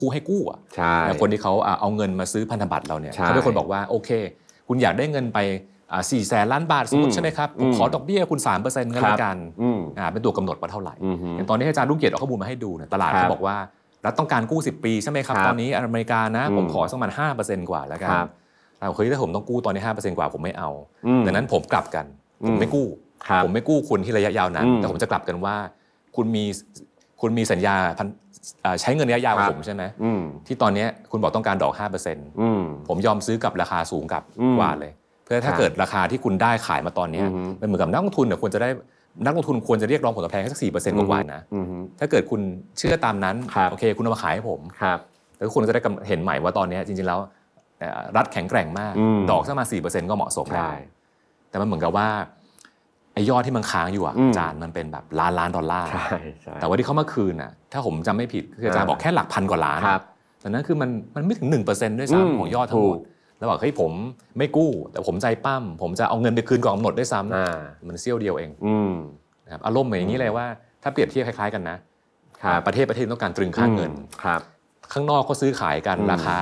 ผู้ให้กู้อ่ะคนที่เขาเอาเงินมาซื้อพันธบัตรเราเนี่ยเขาเป็นคนบอกว่าโอเคคุณอยากได้เงินไป400,000 ล้านบาทสมมติใช่ไหมครับผมขอดอกเบี้ยคุณ 3% กันละกันเป็นตัวกำหนดว่าเท่าไหร่อย่างตอนนี้อาจารย์รุ่งเกียรติเอาข้อมูลมาให้ดูเนี่ยตลาดเขาบอกว่ารัฐต้องการกู้10 ปีใช่ไหมครับตอนนี้อเมริกานะผมขอสักประมาณ 5% กว่าแล้วกันถ้าผมต้องกู้ตอนนี้ 5% กว่าผมไม่เอาดังนั้นผมกลับกันผมไม่กู้คุณที่ระยะยาวนานแต่ผมจะกลับกันว่าคุณมีสัญญาใช้เงินระยะยาวกับผมใช่ไหมที่ตอนนี้คุณบอกต้องการดอก 5% ผมยอมซื้อกับราคาสูงกว่าเลยเพื่อถ้าเกิดราคาที่คุณได้ขายมาตอนนี้มันเหมือนกับนักลงทุนเนี่ยควรจะได้นักลงทุนควรจะเรียกร้องผลตอบแทนสัก 4% กว่านะถ้าเกิดคุณเชื่อตามนั้นโอเคคุณเอามาขายให้ผมแล้วคุณจะได้เห็นใหม่ว่าตอนนี้จริงๆแล้วรัฐแข็งแกร่งมากดอกสักมา 4% ก็เหมาะสมแล้วแต่มันเหมือนกับว่าไอ้ยอดที่มันค้างอยู่อาจารย์มันเป็นแบบล้านดอลลาร์แต่ว่าที่เขามาคืนถ้าผมจำไม่ผิดคืออาจารย์บอกแค่หลักพันกว่าล้านแต่นั้นคือมันไม่ถึง 1% ด้วยซ้ำของยอดทั้งหมดแล้วบอกเฮ้ยผมไม่กู้แต่ผมใจปั้มผมจะเอาเงินไปคืนก่อนกำหนดด้วยซ้ำมันเสี้ยวเดียวเองนะครับอารมณ์เหมือนอย่างนี้เลยว่าถ้าเปรียบเทียบคล้ายๆกันนะประเทศต้องการตรึงค่าเงินข้างนอกเขาซื้อขายกันราคา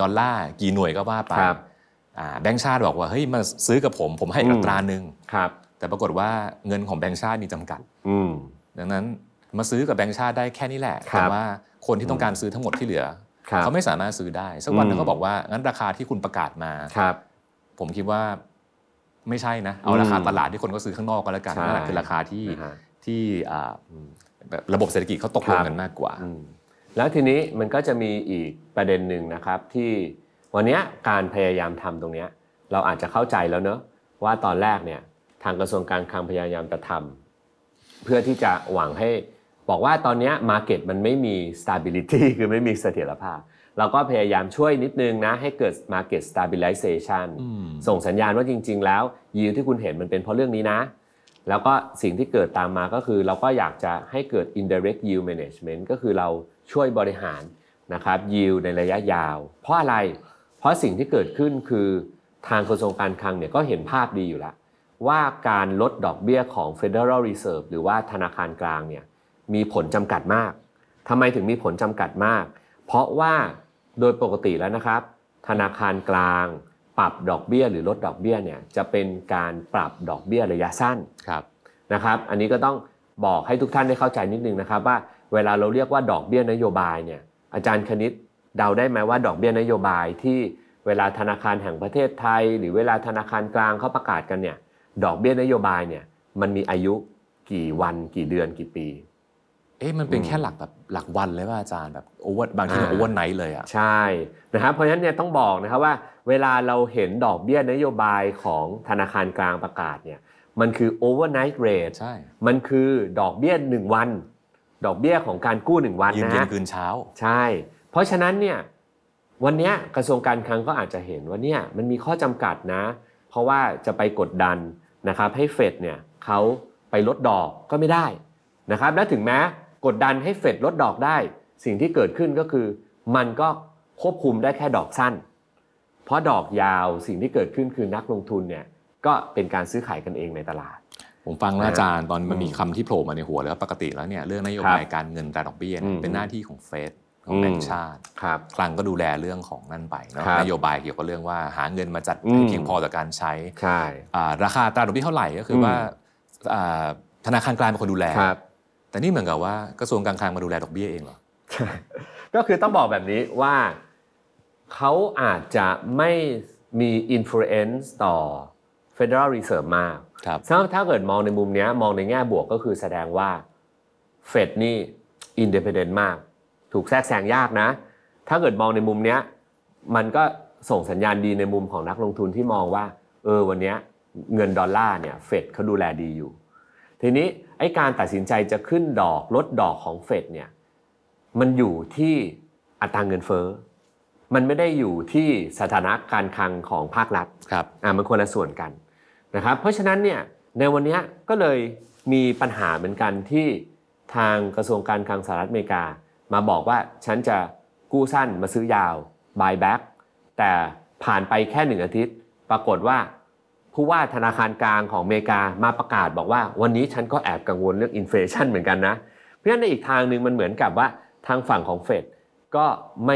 $1กี่หน่วยก็ว่าไปแบงก์ชาติบอกว่าเฮ้ยมาซื้อกับผมให้อัตรานึงแต่ปรากฏว่าเงินของแบงก์ชาติมีจำกัดดังนั้นมาซื้อกับแบงก์ชาติได้แค่นี้แหละแต่ว่าคนที่ต้องการซื้อทั้งหมดที่เหลือเขาไม่สามารถซื้อได้สักวันนึงเขาบอกว่างั้นราคาที่คุณประกาศมาผมคิดว่าไม่ใช่นะเอาราคาตลาดที่คนก็ซื้อข้างนอกก็แล้วกันนั่นแหละคือราคาที่ระบบเศรษฐกิจเขาตกลงกันมากกว่าแล้วทีนี้มันก็จะมีอีกประเด็นหนึ่งนะครับที่วันนี้การพยายามทำตรงนี้เราอาจจะเข้าใจแล้วเนอะว่าตอนแรกเนี่ยทางกระทรวงการคลังพยายามจะทำเพื่อที่จะหวังให้บอกว่าตอนนี้ market มันไม่มี stability คือไม่มีเสถียรภาพเราก็พยายามช่วยนิดนึงนะให้เกิด market stabilization ส่งสัญญาณว่าจริงๆแล้ว yield ที่คุณเห็นมันเป็นเพราะเรื่องนี้นะแล้วก็สิ่งที่เกิดตามมาก็คือเราก็อยากจะให้เกิด indirect yield management ก็คือเราช่วยบริหารนะครับ yield ในระยะยาวเพราะอะไรเพราะสิ่งที่เกิดขึ้นคือทางกระทรวงการคลังเนี่ยก็เห็นภาพดีอยู่แล้วว่าการลดดอกเบี้ยของ Federal Reserve หรือว่าธนาคารกลางเนี่ยมีผลจำกัดมากทำไมถึงมีผลจำกัดมากเพราะว่าโดยปกติแล้วนะครับธนาคารกลางปรับดอกเบี้ยหรือลดดอกเบี้ยเนี่ยจะเป็นการปรับดอกเบี้ยระยะสั้นนะครับอันนี้ก็ต้องบอกให้ทุกท่านได้เข้าใจนิดนึงนะครับว่าเวลาเราเรียกว่าดอกเบี้ยนโยบายเนี่ยอาจารย์คณิตเดาได้ไหมว่าดอกเบี้ยนโยบายที่เวลาธนาคารแห่งประเทศไทยหรือเวลาธนาคารกลางเขาประกาศกันเนี่ยดอกเบี้ยนโยบายเนี่ยมันมีอายุกี่วันกี่เดือนกี่ปีมันเป็นแค่หลักวันเลยว่าอาจารย์แบบบางทีโอเวอร์ไนท์เลยใช่นะครับเพราะฉะนั้นเนี่ยต้องบอกนะครับว่าเวลาเราเห็นดอกเบี้ยนโยบายของธนาคารกลางประกาศเนี่ยมันคือ overnight rate ใช่มันคือดอกเบี้ย1วันดอกเบี้ยของการกู้1วันนะยืนเย็นคืนเช้าใช่เพราะฉะนั้นเนี่ยวันนี้กระทรวงการคลังก็อาจจะเห็นว่าเนี่ยมันมีข้อจำกัดนะเพราะว่าจะไปกดดันนะครับให้เฟดเนี่ยเขาไปลดดอกก็ไม่ได้นะครับและถึงแม้กดดันให้เฟดลดดอกได้สิ่งที่เกิดขึ้นก็คือมันก็ควบคุมได้แค่ดอกสั้นเพราะดอกยาวสิ่งที่เกิดขึ้นคือนักลงทุนเนี่ยก็เป็นการซื้อขายกันเองในตลาดผมฟังอาจารย์ตอนมันมีคำที่โผล่มาในหัวแล้วปกติแล้วเนี่ยเรื่องนโยบายการเงินการดอกเบี้ยเป็นหน้าที่ของเฟดของแบงก์ชาติคลังก็ดูแลเรื่องของนั่นไปนโยบายเกี่ยวกับเรื่องว่าหาเงินมาจัดให้เพียงพอต่อการใช้ราคาอัตราดอกเบี้ยเท่าไหร่ก็คือว่าธนาคารกลางเป็นคนดูแลแต่นี่เหมือนกับว่ากระทรวงการคลังมาดูแลดอกเบี้ยเองเหรอก็คือต้องบอกแบบนี้ว่าเขาอาจจะไม่มี influence ต่อ Federal Reserve มากถ้าเกิดมองในมุมนี้มองในแง่บวกก็คือแสดงว่าเฟดนี่ independent มากถูกแทรกแซงยากนะถ้าเกิดมองในมุมนี้มันก็ส่งสัญญาณดีในมุมของนักลงทุนที่มองว่าวันนี้เงินดอลลาร์เนี่ยเฟดเขาดูแลดีอยู่ทีนี้ไอ้การตัดสินใจจะขึ้นดอกลดดอกของเฟดเนี่ยมันอยู่ที่อัตราเงินเฟ้อมันไม่ได้อยู่ที่สถานะการคลังของภาครัฐมันคนละส่วนกันนะครับเพราะฉะนั้นเนี่ยในวันนี้ก็เลยมีปัญหาเหมือนกันที่ทางกระทรวงการคลังสหรัฐอเมริกามาบอกว่าฉันจะกู้สั้นมาซื้อยาว buy back แต่ผ่านไปแค่1 อาทิตย์ปรากฏว่าผู้ว่าธนาคารกลางของอเมริกามาประกาศบอกว่าวันนี้ฉันก็แอบกังวลเรื่องอินเฟลชันเหมือนกันนะเพราะฉะนั้นในอีกทางนึงมันเหมือนกับว่าทางฝั่งของเฟดก็ไม่